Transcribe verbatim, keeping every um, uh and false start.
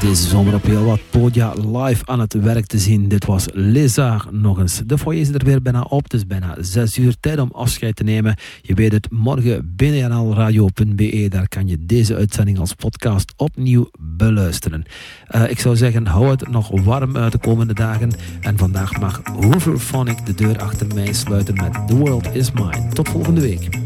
deze zomer op heel wat podia live aan het werk te zien. Dit was Lézard nog eens. De foyer is er weer bijna op. Het is bijna zes uur. Tijd om afscheid te nemen. Je weet het, morgen b n l radio punt b e. Daar kan je deze uitzending als podcast opnieuw beluisteren. Uh, ik zou zeggen, hou het nog warm uit de komende dagen. En vandaag mag Hooverphonic de deur achter mij sluiten met The World Is Mine. Tot volgende week.